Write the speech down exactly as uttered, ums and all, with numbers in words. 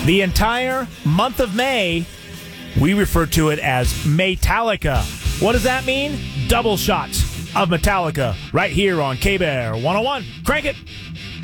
The entire month of May, we refer to it as Maytalica. What does that mean? Double shots of Metallica right here on K-Bear one oh one. Crank it!